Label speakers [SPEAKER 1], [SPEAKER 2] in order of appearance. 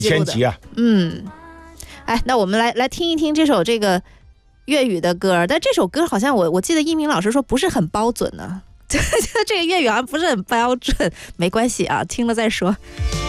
[SPEAKER 1] 千级啊。
[SPEAKER 2] 哎，那我们来听一听这首这个粤语的歌，但这首歌好像我记得一鸣老师说不是很标准呢，这个粤语好像不是很标准，没关系啊，听了再说。